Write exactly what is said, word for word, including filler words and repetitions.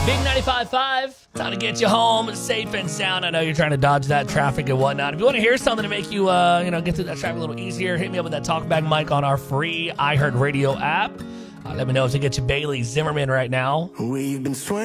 Big ninety-five point five, time to get you home safe and sound. I know you're trying to dodge that traffic and whatnot. If you want to hear something to make you, uh, you know, get through that traffic a little easier, hit me up with that talkback mic on our free iHeartRadio app. Uh, let me know if it gets you Bailey Zimmerman right now. We've been swaying.